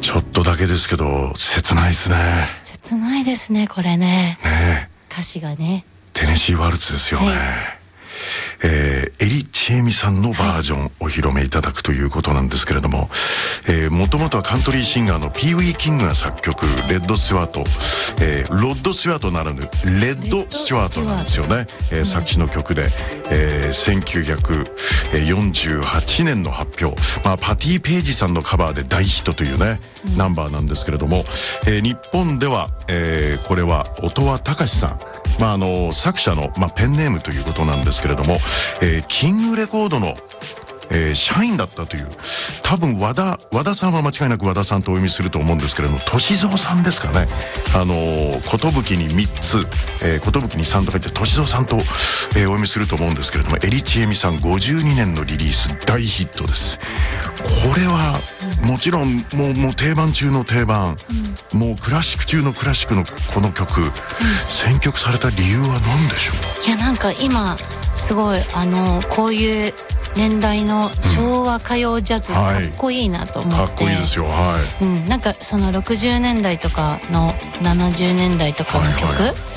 ちょっとだけですけど切ないですね。 切ないですねこれね。 ね、 歌詞がね。 テネシーワルツですよね。エリ・チエミさんのバージョンお披露目いただくということなんですけれども、もともとはカントリーシンガーのピーウィー・キングが作曲、レッド・スチュワート、ロッド・スチュワートならぬレッド・スチュワートなんですよね。作詞の曲で、1948年の発表、パティ・ページさんのカバーで大ヒットというね、ナンバーなんですけれども、日本では、これは音羽隆さん、作者の、ペンネームということなんですけれども、キングレコードの、社員だったという、多分和田さんは間違いなく和田さんとお読みすると思うんですけれども、歳三さんですかね。寿に3つ、寿に3と書いて歳三さんと、お読みすると思うんですけれども、エリ・チエミさん52年のリリース大ヒットです。これはもちろんもう定番中の定番、もうクラシック中のクラシックのこの曲、選曲された理由は何でしょう。 いやなんか今すごいこういう年代の昭和歌謡ジャズ、かっこいいなと思って、 かっこいいですよ。 なんかその60年代とかの70年代とかの曲、